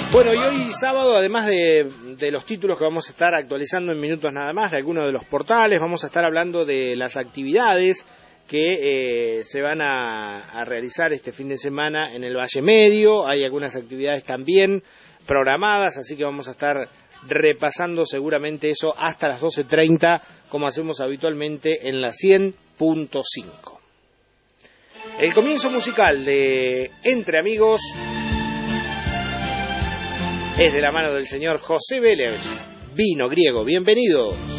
Bueno, y hoy sábado, además de los títulos que vamos a estar actualizando en minutos nada más, de algunos de los portales, vamos a estar hablando de las actividades que se van a realizar este fin de semana en el Valle Medio. Hay algunas actividades también programadas, así que vamos a estar repasando seguramente eso hasta las 12:30, como hacemos habitualmente en la 100.5. El comienzo musical de Entre Amigos es de la mano del señor José Vélez, Vino Griego. Bienvenidos.